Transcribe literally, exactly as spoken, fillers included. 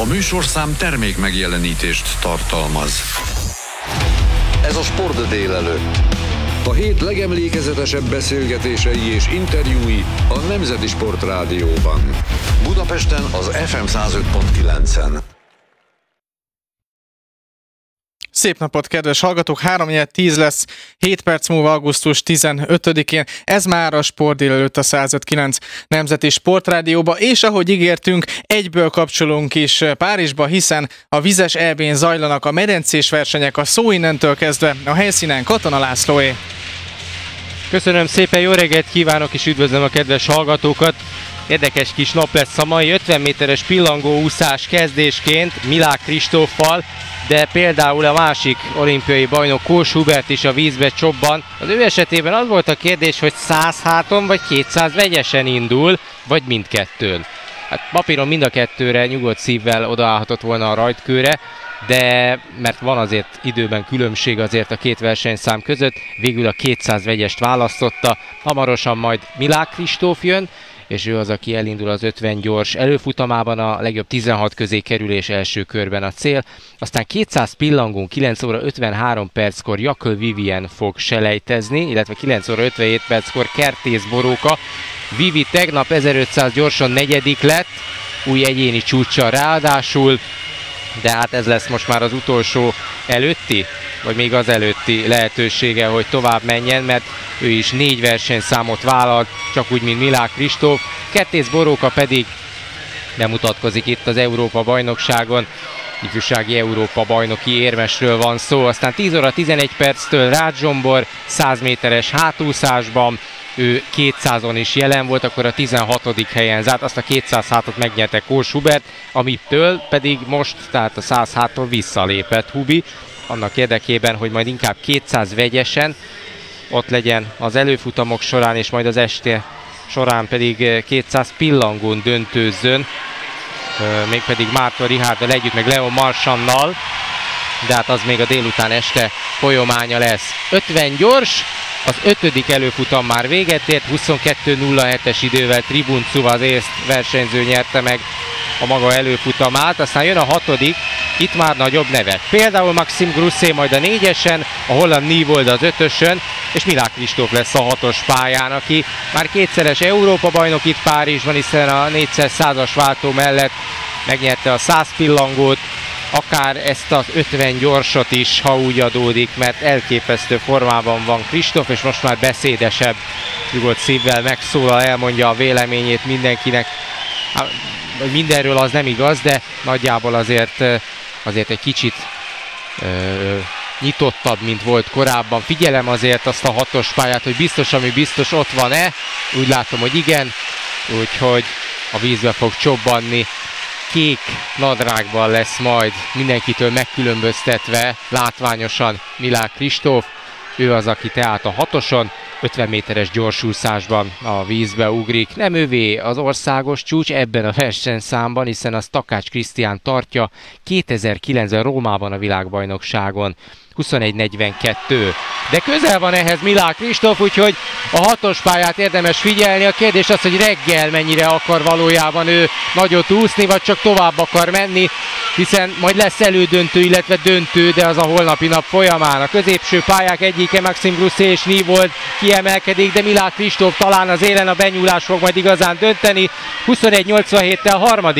A műsorszám termék megjelenítést tartalmaz. Ez a Sport délelőtt. A hét legemlékezetesebb beszélgetései és interjúi a Nemzeti Sport Rádióban. Budapesten az ef em száz öt pont kilencen. Szép napot, kedves hallgatók! három tíz lesz, hét perc múlva augusztus tizenötödikén. Ez már a Sport délelőtt a száz öt pont kilenc Nemzeti Sportrádióba, és ahogy ígértünk, egyből kapcsolunk is Párizsba, hiszen a vizes é bén zajlanak a medencés versenyek, a szó innentől kezdve a helyszínen Katona Lászlóé. Köszönöm szépen, jó reggelt kívánok, és üdvözlöm a kedves hallgatókat! Érdekes kis nap lesz a mai, ötven méteres pillangóúszás kezdésként Milák Kristóffal, de például a másik olimpiai bajnok Kós Hubert is a vízbe csobban. Az ő esetében az volt a kérdés, hogy száz háton vagy kétszáz vegyesen indul, vagy mindkettőn. Hát papíron mind a kettőre nyugodt szívvel odaállhatott volna a rajtkőre, de mert van azért időben különbség azért a két versenyszám között, végül a kétszáz vegyest választotta. Hamarosan majd Milák Kristóf jön, és ő az, aki elindul az ötven gyors előfutamában, a legjobb tizenhat közé kerülés első körben a cél. Aztán kétszáz pillangón kilenc óra ötvenhárom perckor Jaköl Vivien fog selejtezni, illetve kilenc óra ötvenhét perckor Kertész Boróka. Vivi tegnap ezerötszáz gyorson negyedik lett, új egyéni csúccsal ráadásul, de hát ez lesz most már az utolsó előtti, vagy még az előtti lehetősége, hogy tovább menjen, mert ő is négy versenyszámot vállalt, csak úgy, mint Milák Kristóf. Kertész Boróka pedig bemutatkozik itt az Európa-bajnokságon, ifjúsági Európa-bajnoki érmesről van szó. Aztán tíz óra tizenegy perctől Rácz Zsombor száz méteres hátúszásban, ő kétszázon is jelen volt, akkor a tizenhatodik helyen zárt, azt a kétszáz hátot megnyerte Kós Hubert, amitől pedig most, tehát a száz háttól visszalépett Hubi, annak érdekében, hogy majd inkább kétszáz vegyesen ott legyen az előfutamok során, és majd az este során pedig kétszáz pillangón döntőzzön, mégpedig Márton Richárddal együtt, meg Leon Marchannal, de hát az még a délután este folyamánya lesz. ötven gyors, az ötödik előfutam már véget ért, huszonkettő nulla hetes idővel Tribuncu az észt versenyző nyerte meg a maga előfutamát, aztán jön a hatodik, itt már nagyobb nevek. Például Maxime Grousset majd a négyesen, a holland Nývold az ötösön, és Milák Kristóf lesz a hatos pályán, aki már kétszeres Európa-bajnok itt Párizsban, hiszen a négyszer százas váltó mellett megnyerte a száz pillangót, akár ezt az ötven gyorsot is, ha úgy adódik, mert elképesztő formában van Kristóf, és most már beszédesebb, nyugodt szívvel megszólal, elmondja a véleményét mindenkinek. Mindenről az nem igaz, de nagyjából azért, azért egy kicsit ö, nyitottabb, mint volt korábban. Figyelem azért azt a hatos pályát, hogy biztos, ami biztos, ott van-e. Úgy látom, hogy igen, úgyhogy a vízbe fog csobbanni. Kék nadrágban lesz majd mindenkitől megkülönböztetve látványosan Milák Kristóf. Ő az, aki tehát a hatoson, ötven méteres gyorsúszásban a vízbe ugrik. Nem övé az országos csúcs ebben a versenyszámban, hiszen az Takács Krisztián tartja kétezer-kilencben Rómában a világbajnokságon. huszonegy negyvenkettő. De közel van ehhez Milák Kristóf, úgyhogy a hatos pályát érdemes figyelni. A kérdés az, hogy reggel mennyire akar valójában ő nagyot úszni, vagy csak tovább akar menni, hiszen majd lesz elődöntő, illetve döntő, de az a holnapi nap folyamán. A középső pályák egyike, Maxime Grousset és Nývold kiemelkedik, de Milák Kristóf talán az élen, a benyúlás fog majd igazán dönteni. huszonegy nyolcvanhéttel harmadik